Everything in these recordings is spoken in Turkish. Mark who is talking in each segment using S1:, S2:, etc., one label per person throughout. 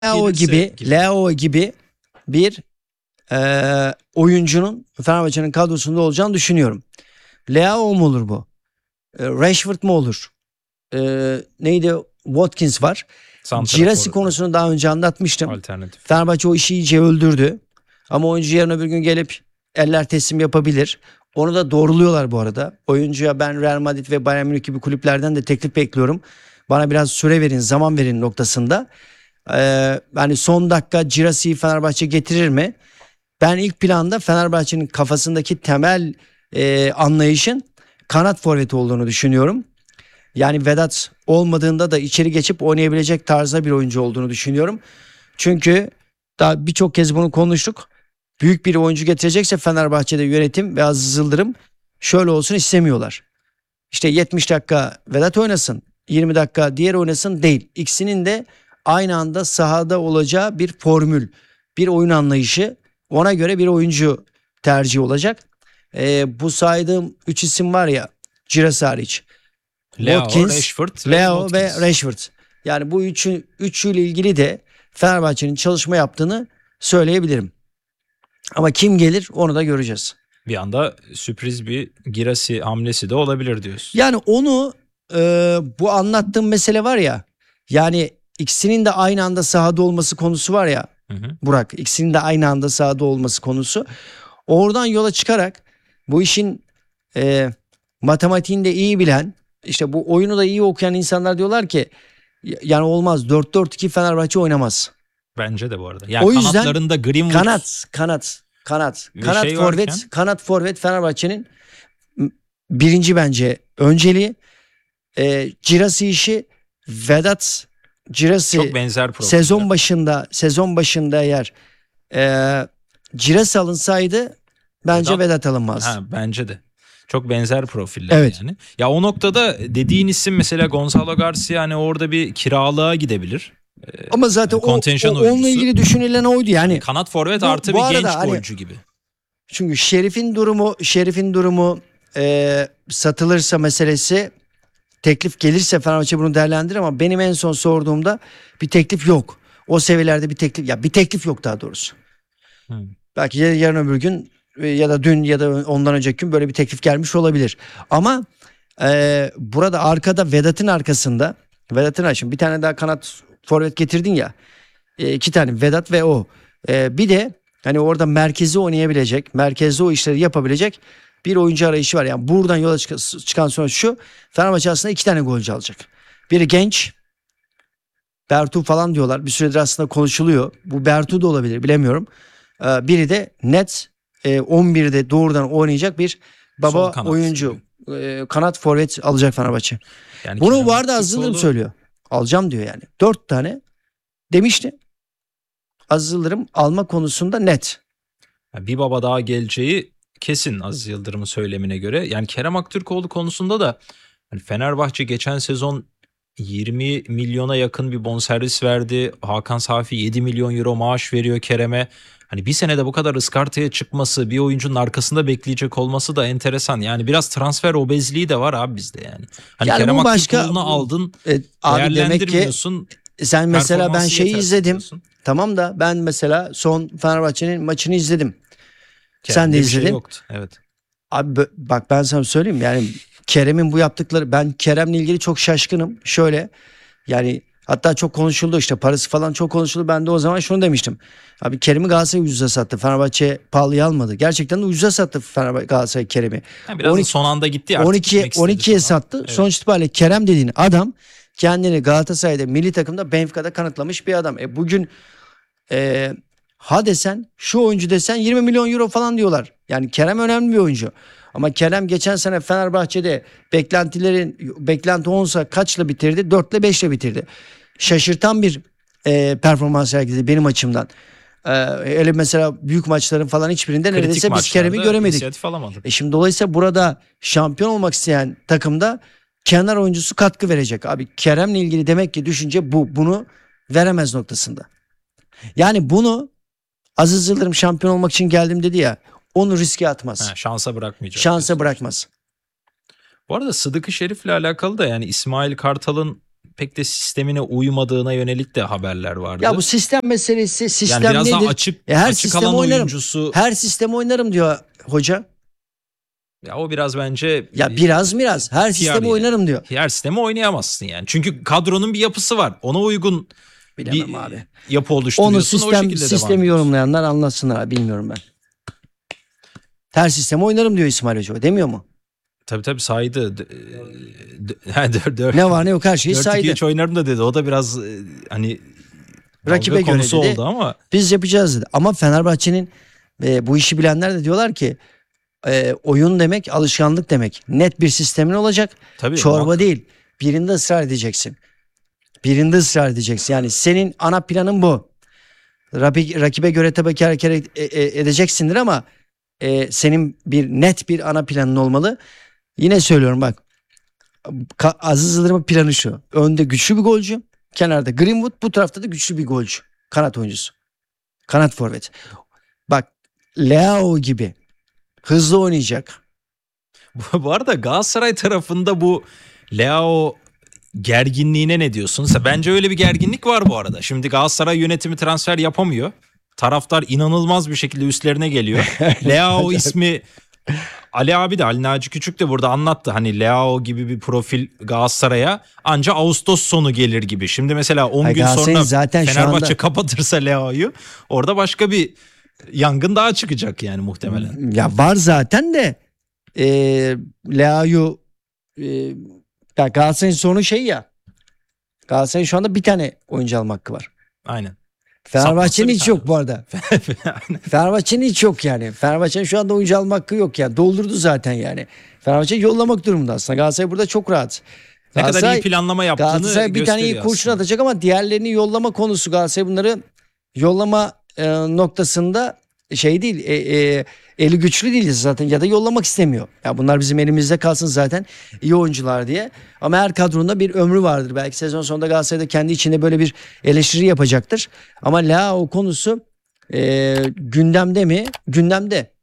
S1: Leo gibi bir oyuncunun Fenerbahçe'nin kadrosunda olacağını düşünüyorum. Leo mu olur bu? Rashford mu olur? Neydi? Watkins var. Girassi konusunu daha önce anlatmıştım.
S2: Alternatif.
S1: Fenerbahçe o işi iyice öldürdü. Ama oyuncu yarın öbür gün gelip eller teslim yapabilir. Onu da doğruluyorlar bu arada. Oyuncuya ben Real Madrid ve Bayern Münih gibi kulüplerden de teklif bekliyorum. Bana biraz süre verin, zaman verin noktasında. Yani son dakika Girassi'yi Fenerbahçe getirir mi? Ben ilk planda Fenerbahçe'nin kafasındaki temel anlayışın kanat forveti olduğunu düşünüyorum. Yani Vedat olmadığında da içeri geçip oynayabilecek tarzda bir oyuncu olduğunu düşünüyorum. Çünkü daha birçok kez bunu konuştuk. Büyük bir oyuncu getirecekse Fenerbahçe'de yönetim ve Aziz Yıldırım şöyle olsun istemiyorlar. İşte 70 dakika Vedat oynasın, 20 dakika diğer oynasın değil. İkisinin de aynı anda sahada olacağı bir formül, bir oyun anlayışı, ona göre bir oyuncu tercihi olacak. Bu saydığım 3 isim var ya, Girassi hariç. Leo ve Rashford. Yani bu üçüyle ilgili de Fenerbahçe'nin çalışma yaptığını söyleyebilirim. Ama kim gelir onu da göreceğiz.
S2: Bir anda sürpriz bir Girassi hamlesi de olabilir diyorsun.
S1: Yani onu bu anlattığım mesele var ya, yani ikisinin de aynı anda sahada olması konusu var ya, Burak, ikisinin de aynı anda sahada olması konusu. Oradan yola çıkarak bu işin matematiğini de iyi bilen, işte bu oyunu da iyi okuyan insanlar diyorlar ki yani olmaz, 4-4-2 Fenerbahçe oynamaz.
S2: Bence de bu arada. Yani
S1: o yüzden
S2: kanatlarında Greenwood
S1: kanat forvet Fenerbahçe'nin birinci bence önceliği. Girassi işi, Vedat Girassi
S2: çok benzer profil.
S1: Sezon başında eğer Girassi alınsaydı bence Vedat alınmaz.
S2: Bence de. Çok benzer profiller
S1: evet.
S2: Yani. Ya o noktada dediğin isim mesela Gonzalo Garcia, hani orada bir kiralığa gidebilir.
S1: Ama zaten onunla ilgili düşünülen oydu yani.
S2: Kanat forvet artı bir genç golcü gibi.
S1: Çünkü Şerif'in durumu satılırsa meselesi, teklif gelirse Fenerbahçe bunu değerlendirir ama benim en son sorduğumda bir teklif yok. O seviyelerde bir teklif yok daha doğrusu. Belki yarın öbür gün ya da dün ya da ondan önceki gün böyle bir teklif gelmiş olabilir. Ama burada arkada Vedat'ın arkasında şimdi bir tane daha kanat forvet getirdin ya, 2 tane Vedat ve o. Bir de hani orada merkezi oynayabilecek, merkezde o işleri yapabilecek bir oyuncu arayışı var. Yani buradan yola çıkan sonuç şu: Fenerbahçe aslında 2 tane golcü alacak. Biri genç, Bertu falan diyorlar. Bir süredir aslında konuşuluyor. Bu Bertu da olabilir, bilemiyorum. Biri de net 11'de doğrudan oynayacak bir baba oyuncu. Kanat forvet alacak Fenerbahçe. Yani bunu bu arada Aziz Yıldırım söylüyor. Alacağım diyor yani. 4 tane demişti. Aziz Yıldırım alma konusunda net.
S2: Bir baba daha geleceği kesin Aziz Yıldırım'ın söylemine göre. Yani Kerem Aktürkoğlu konusunda da hani Fenerbahçe geçen sezon 20 milyona yakın bir bonservis verdi. Hakan Safi 7 milyon euro maaş veriyor Kerem'e. Hani bir senede bu kadar ıskartaya çıkması, bir oyuncunun arkasında bekleyecek olması da enteresan. Yani biraz transfer obezliği de var abi bizde yani. Hani yani Kerem Aktürkoğlu'nu aldın, değerlendirmiyorsun.
S1: Sen mesela, ben şeyi izledim. Tamam da ben mesela son Fenerbahçe'nin maçını izledim. Sen de izledin.
S2: Şey yoktu. Evet.
S1: Abi bak, ben sana söyleyeyim yani Kerem'in bu yaptıkları, ben Kerem'le ilgili çok şaşkınım. Şöyle yani, hatta çok konuşuldu, işte parası falan çok konuşuldu. Ben de o zaman şunu demiştim. Abi Kerem'i Galatasaray ucuza sattı. Fenerbahçe pahalıya almadı. Gerçekten de ucuza sattı Galatasaray Kerem'i.
S2: Yani biraz son anda gitti artık.
S1: 12'ye sattı. Evet. Sonuç itibariyle Kerem dediğin adam kendini Galatasaray'da, milli takımda, Benfica'da kanıtlamış bir adam. Bugün desen, şu oyuncu desen 20 milyon euro falan diyorlar. Yani Kerem önemli bir oyuncu. Ama Kerem geçen sene Fenerbahçe'de beklenti 10'sa kaçla bitirdi? 4 ile 5 ile bitirdi. Şaşırtan bir performans sergiledi benim açımdan. Öyle mesela büyük maçların falan hiçbirinde neredeyse biz Kerem'i göremedik. Şimdi dolayısıyla burada şampiyon olmak isteyen takımda kenar oyuncusu katkı verecek. Abi Kerem'le ilgili demek ki düşünce bunu veremez noktasında. Yani bunu Aziz Yıldırım şampiyon olmak için geldim dedi ya, onu riske atmaz.
S2: Şansa bırakmayacak.
S1: Şansa bırakmaz.
S2: Bu arada Sıdık-ı Şerif'le alakalı da yani İsmail Kartal'ın pek de sistemine uymadığına yönelik de haberler vardı.
S1: Ya bu sistem meselesi, sistem
S2: yani biraz
S1: nedir?
S2: daha açık
S1: Her
S2: açık
S1: sistemi
S2: alan
S1: oynarım.
S2: oyuncusu.
S1: Her sistemi oynarım diyor hoca.
S2: Ya o biraz bence
S1: Ya biraz her
S2: PR
S1: sistemi
S2: yani.
S1: oynarım diyor.
S2: Her sistemi oynayamazsın yani. Çünkü kadronun bir yapısı var. Ona uygun
S1: Bilemem
S2: bir
S1: abi.
S2: yapı
S1: Onu
S2: oluşturuyorsun. O şekilde devam
S1: sistemi
S2: ediyorsun.
S1: yorumlayanlar anlatsınlar abi, bilmiyorum ben. Her sistemi oynarım diyor İsmail Hoca, demiyor mu?
S2: Tabii saydı.
S1: Ne var ne yok her şeyi saydı.
S2: 4-2-3 oynarım da dedi. O da biraz hani
S1: Rakibe
S2: dalga
S1: göre
S2: konusu
S1: dedi.
S2: oldu ama.
S1: Biz yapacağız dedi. Ama Fenerbahçe'nin bu işi bilenler de diyorlar ki oyun demek alışkanlık demek. Net bir sistemin olacak.
S2: Tabii,
S1: Çorba değil. Birinde ısrar edeceksin. Birinde ısrar edeceksin. Yani senin ana planın bu. Rakibe göre tabii ki hareket edeceksindir ama senin net bir ana planın olmalı. Yine söylüyorum bak. Aziz Yıldırım'ın planı şu. Önde güçlü bir golcü. Kenarda Greenwood. Bu tarafta da güçlü bir golcü. Kanat oyuncusu. Kanat forvet. Bak Leao gibi hızlı oynayacak.
S2: Bu arada Galatasaray tarafında bu Leao gerginliğine ne diyorsun? Bence öyle bir gerginlik var bu arada. Şimdi Galatasaray yönetimi transfer yapamıyor. Taraftar inanılmaz bir şekilde üstlerine geliyor. Leao ismi, Ali abi de, Ali Naci Küçük de burada anlattı. Hani Leao gibi bir profil Galatasaray'a anca Ağustos sonu gelir gibi. Şimdi mesela 10 gün sonra
S1: zaten
S2: Fenerbahçe kapatırsa Leao'yu, orada başka bir yangın daha çıkacak yani muhtemelen.
S1: Ya var zaten de Leao'yu ya Galatasaray'ın sonu şey ya. Galatasaray'ın şu anda bir tane oyuncu alma hakkı var.
S2: Aynen.
S1: Fenerbahçe'nin hiç yok bu arada. Fenerbahçe'nin hiç yok yani. Fenerbahçe'nin şu anda oyuncu alma hakkı yok yani. Doldurdu zaten yani. Fenerbahçe yollamak durumunda aslında. Galatasaray burada çok rahat.
S2: Ne kadar iyi planlama yaptığını
S1: Galatasaray bir tane iyi kurşun
S2: aslında
S1: atacak ama diğerlerini yollama konusu, Galatasaray bunları yollama noktasında şey değil, eli güçlü değil zaten ya da yollamak istemiyor. Ya bunlar bizim elimizde kalsın zaten, iyi oyuncular diye. Ama her kadronda bir ömrü vardır. Belki sezon sonunda Galatasaray'da kendi içinde böyle bir eleştiri yapacaktır. Ama Leao konusu gündemde mi? Gündemde.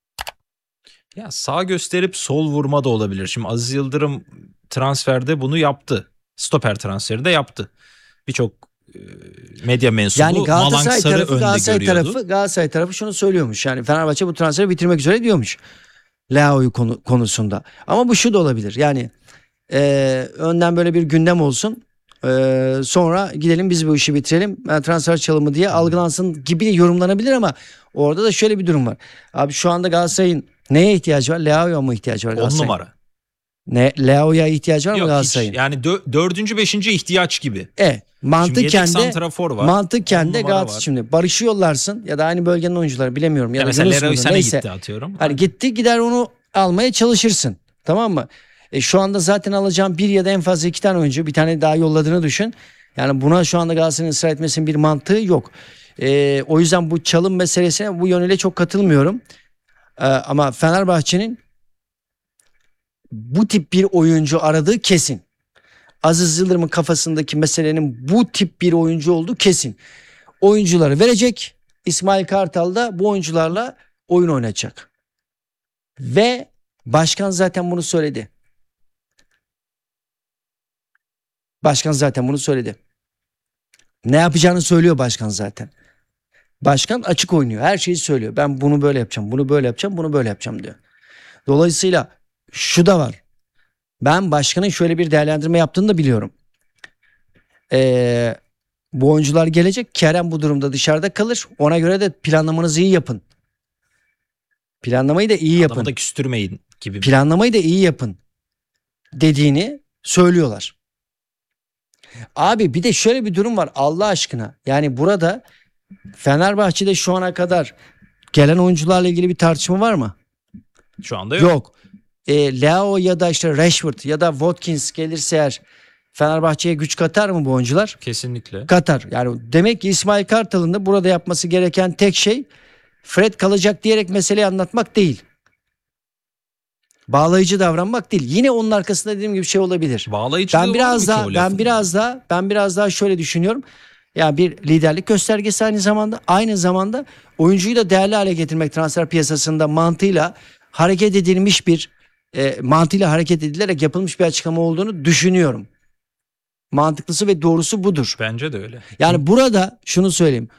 S2: Ya sağ gösterip sol vurma da olabilir. Şimdi Aziz Yıldırım transferde bunu yaptı. Stoper transferi de yaptı. Birçok medya mensubu
S1: Yani Galatasaray
S2: Malangsar'ı
S1: tarafı,
S2: önde görüyordu.
S1: Galatasaray tarafı şunu söylüyormuş. Yani Fenerbahçe bu transferi bitirmek üzere diyormuş. Leao'yu konusunda. Ama bu şu da olabilir. Yani önden böyle bir gündem olsun. Sonra gidelim biz bu işi bitirelim. Transfer çalımı diye algılansın gibi de yorumlanabilir ama orada da şöyle bir durum var. Abi şu anda Galatasaray'ın neye ihtiyacı var? Leao'ya mı ihtiyacı var
S2: 10
S1: Galatasaray'ın?
S2: numara.
S1: Leao'ya ihtiyacı var mı
S2: Yok hiç.
S1: Galatasaray'ın?
S2: Yani dördüncü, beşinci ihtiyaç gibi.
S1: Mantıken
S2: Şimdi
S1: de
S2: yedek santrafor var.
S1: mantıken de
S2: 10 numara
S1: Galatasaray
S2: var.
S1: şimdi Barış'ı yollarsın ya da aynı bölgenin oyuncuları bilemiyorum. Ya da
S2: mesela
S1: Yunus
S2: Leroy
S1: mudur,
S2: Sané
S1: neyse.
S2: gitti atıyorum.
S1: Hani gitti gider onu almaya çalışırsın. Tamam mı? Şu anda zaten alacağım bir ya da en fazla iki tane oyuncu. Bir tane daha yolladığını düşün. Yani buna şu anda Galatasaray'ın ısrar etmesinin bir mantığı yok. O yüzden bu çalım meselesine bu yönüyle çok katılmıyorum. Ama Fenerbahçe'nin bu tip bir oyuncu aradığı kesin. Aziz Yıldırım'ın kafasındaki meselenin bu tip bir oyuncu olduğu kesin. Oyuncuları verecek. İsmail Kartal da bu oyuncularla oyun oynayacak. Ve başkan zaten bunu söyledi. Başkan zaten bunu söyledi. Ne yapacağını söylüyor başkan zaten. Başkan açık oynuyor. Her şeyi söylüyor. Ben bunu böyle yapacağım, bunu böyle yapacağım, bunu böyle yapacağım diyor. Dolayısıyla şu da var. Ben başkanın şöyle bir değerlendirme yaptığını da biliyorum. Bu oyuncular gelecek. Kerem bu durumda dışarıda kalır. Ona göre de planlamanızı iyi yapın. Planlamayı da iyi yapın.
S2: Adamı da küstürmeyin gibi.
S1: Planlamayı da iyi yapın dediğini söylüyorlar. Abi bir de şöyle bir durum var Allah aşkına. Yani burada Fenerbahçe'de şu ana kadar gelen oyuncularla ilgili bir tartışma var mı?
S2: Şu anda yok.
S1: Yok. Leao ya da işte Rashford ya da Watkins gelirse eğer Fenerbahçe'ye güç katar mı bu oyuncular?
S2: Kesinlikle.
S1: Katar. Yani demek ki İsmail Kartal'ın da burada yapması gereken tek şey Fred kalacak diyerek meseleyi anlatmak değil. Bağlayıcı davranmak değil. Yine onun arkasında dediğim gibi şey olabilir.
S2: Bağlayıcı
S1: Ben biraz daha şöyle düşünüyorum. Ya bir liderlik göstergesi aynı zamanda oyuncuyu da değerli hale getirmek transfer piyasasında mantığıyla hareket edilerek yapılmış bir açıklama olduğunu düşünüyorum. Mantıklısı ve doğrusu budur.
S2: Bence de öyle.
S1: Yani burada şunu söyleyeyim.